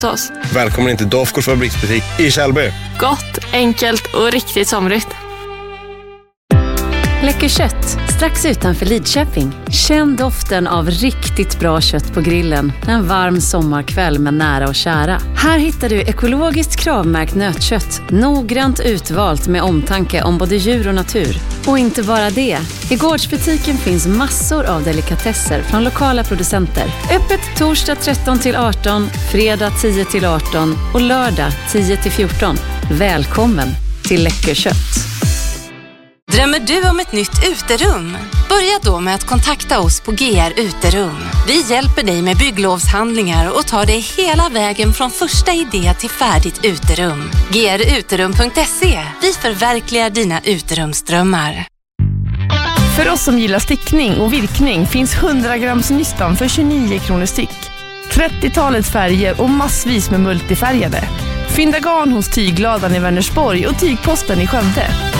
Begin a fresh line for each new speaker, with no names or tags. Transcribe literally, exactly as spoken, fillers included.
oss.
Välkommen till Dafgårds fabriksbutik i Källby.
Gott, enkelt och riktigt somrigt.
Läcker kött, strax utanför Lidköping. Känn doften av riktigt bra kött på grillen en varm sommarkväll med nära och kära. Här hittar du ekologiskt kravmärkt nötkött, noggrant utvalt med omtanke om både djur och natur. Och inte bara det. I gårdsbutiken finns massor av delikatesser från lokala producenter. Öppet torsdag tretton till arton, fredag tio till arton och lördag tio till fjorton. Välkommen till Läcker kött.
Drömmer du om ett nytt uterum? Börja då med att kontakta oss på G R Uterum. Vi hjälper dig med bygglovshandlingar och tar dig hela vägen från första idé till färdigt uterum. G R uterum punkt se. Vi förverkligar dina uterumsdrömmar.
För oss som gillar stickning och virkning finns hundra grams nystan för tjugonio kronor styck. trettiotalet färger och massvis med multifärgade. Fynda garn hos Tygladan i Vänersborg och Tygposten i Skövde.